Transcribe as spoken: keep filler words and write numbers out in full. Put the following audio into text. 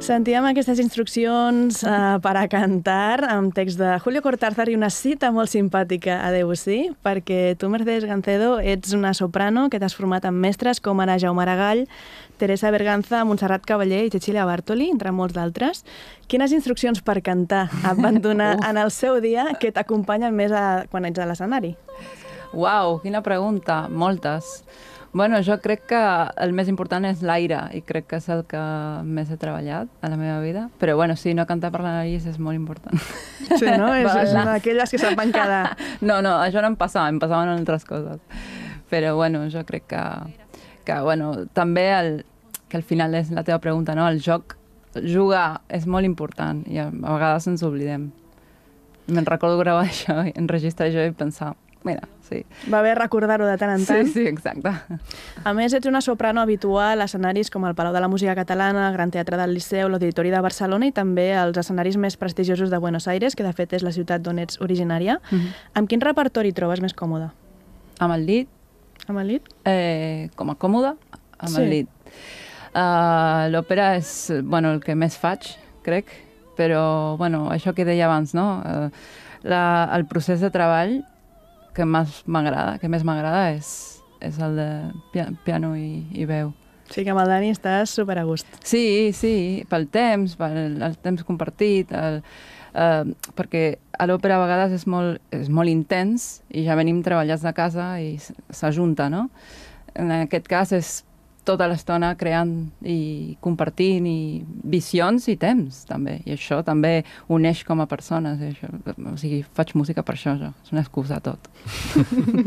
Sentíem aquestes instruccions uh, per a cantar amb text de Julio Cortázar i una cita molt simpàtica a Debussy, perquè tu, Mercedes Gancedo, ets una soprano que t'has format amb mestres com ara Jaume Aragall, Teresa Berganza, Montserrat Cavallé i Cecilia Bartoli, entre molts d'altres. Quines instruccions per cantar et van donar en el seu dia que t'acompanyen més a, quan ets a l'escenari? Uau, quina pregunta, moltes. Bueno, jo crec que el més important és l'aire i crec que és el que més he treballat a la meva vida. Però bueno, sí, no cantar per la nariz és molt important. Sí, no? És, és una d'aquelles que se'n van quedar. No, no, això no em passava, em passaven altres coses. Però bueno, jo crec que, que bueno, també el, que al final és la teva pregunta, no? El joc, jugar és molt important i a, a vegades ens oblidem. Me'n recordo gravar això, enregistrar això i pensar, mira, sí. Va bé recordar-ho de tant en tant. Sí, sí, exacte. A més, ets una soprano habitual a escenaris com el Palau de la Música Catalana, el Gran Teatre del Liceu, l'Auditori de Barcelona i també els escenaris més prestigiosos de Buenos Aires, que de fet és la ciutat d'on ets originària. Mm-hmm. Amb quin repertori trobes més còmode? Amb el llit. Amb el llit? Eh, com a còmode, amb sí. el llit. Uh, L'òpera és bueno, el que més faig, crec, però bueno, això que deia abans, no? Uh, la, el procés de treball que més m'agrada, que més m'agrada és, és el de piano i, i veu. Sí, que amb el Dani estàs super a gust. Sí, sí, pel temps, pel el temps compartit, el, uh, perquè a l'òpera a vegades és molt, és molt intens i ja venim treballats de casa i s'ajunta, no? En aquest cas és tota l'estona creant i compartint i visions i temps, també. I això també uneix com a persones. Això. O sigui, faig música per això, jo. És una excusa a tot.